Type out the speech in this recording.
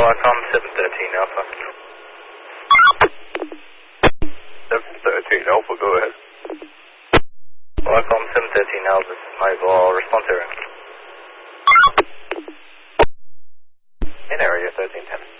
Qualcomm 713 Alpha. 713 Alpha, go ahead. Qualcomm 713 Alpha, mobile response area. In area 1310.